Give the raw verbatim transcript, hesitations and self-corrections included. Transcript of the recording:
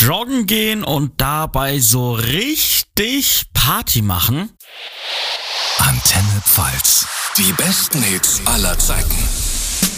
joggen gehen und dabei so richtig Party machen? Antenne Pfalz. Die besten Hits aller Zeiten.